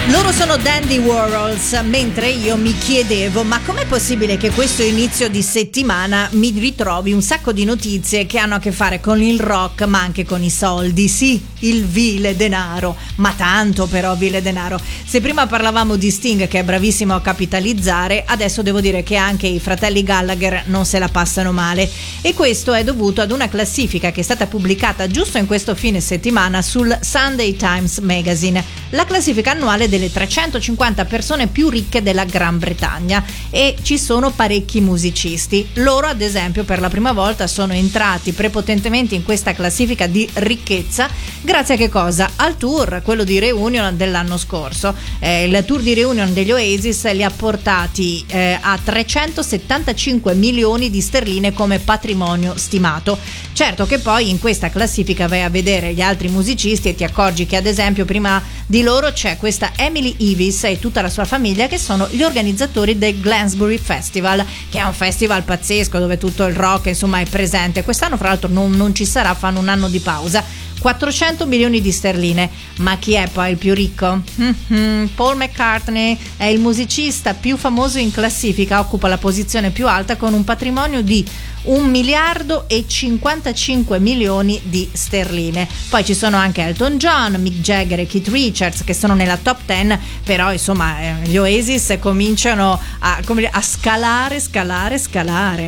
Loro sono Dandy Warhols, mentre io mi chiedevo ma com'è possibile che questo inizio di settimana mi ritrovi un sacco di notizie che hanno a che fare con il rock ma anche con i soldi, sì, il vile denaro, ma tanto però vile denaro. Se prima parlavamo di Sting che è bravissimo a capitalizzare, adesso devo dire che anche i fratelli Gallagher non se la passano male, e questo è dovuto ad una classifica che è stata pubblicata giusto in questo fine settimana sul Sunday Times Magazine, la classifica annuale delle 350 persone più ricche della Gran Bretagna, e ci sono parecchi musicisti. Loro ad esempio per la prima volta sono entrati prepotentemente in questa classifica di ricchezza grazie a che cosa? Al tour, quello di Reunion dell'anno scorso. Il tour di Reunion degli Oasis li ha portati a 375 milioni di sterline come patrimonio stimato. Certo che poi in questa classifica vai a vedere gli altri musicisti e ti accorgi che ad esempio prima di loro c'è questa Emily Evis e tutta la sua famiglia che sono gli organizzatori del Glastonbury Festival, che è un festival pazzesco dove tutto il rock insomma è presente. Quest'anno fra l'altro non ci sarà, fanno un anno di pausa. 400 milioni di sterline. Ma chi è poi il più ricco? Paul McCartney è il musicista più famoso in classifica, occupa la posizione più alta con un patrimonio di 1 miliardo e 55 milioni di sterline. Poi ci sono anche Elton John, Mick Jagger e Keith Richards che sono nella top 10, però insomma gli Oasis cominciano a scalare.